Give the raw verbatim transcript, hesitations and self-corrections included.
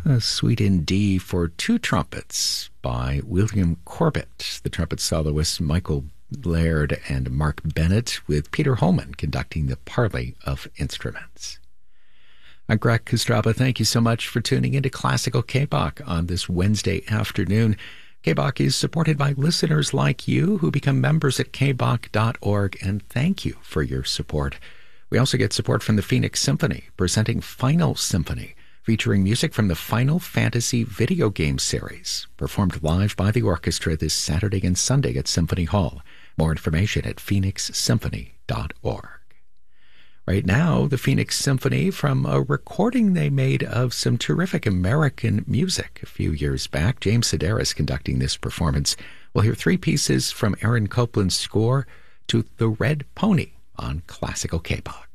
a suite in D for two trumpets by William Corbett, the trumpet soloists Michael Laird and Mark Bennett, with Peter Holman conducting the parley of instruments. I'm Greg Kostraba. Thank you so much for tuning into Classical K-Bach on this Wednesday afternoon. K-Bach is supported by listeners like you who become members at k bach dot org, and thank you for your support. We also get support from the Phoenix Symphony, presenting Final Symphony, featuring music from the Final Fantasy video game series, performed live by the orchestra this Saturday and Sunday at Symphony Hall. More information at phoenix symphony dot org. Right now, the Phoenix Symphony, from a recording they made of some terrific American music a few years back. James Sedaris conducting this performance. We'll hear three pieces from Aaron Copland's score to The Red Pony on Classical K-Bach.